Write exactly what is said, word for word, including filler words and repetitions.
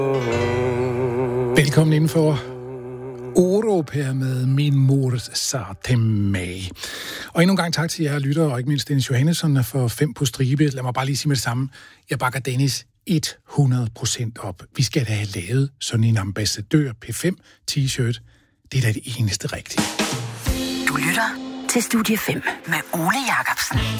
Velkommen indenfor Europa med Min mor sa til mig. Og endnu en gang tak til jer lyttere, og ikke mindst Dennis Johannesson for fem på stribe. Lad mig bare lige sige med det samme. Jeg bakker Dennis hundrede procent op. Vi skal da have lavet sådan en ambassadør P fem t-shirt. Det er da det eneste rigtige. Du lytter til Studie fem med Ole Jacobsen.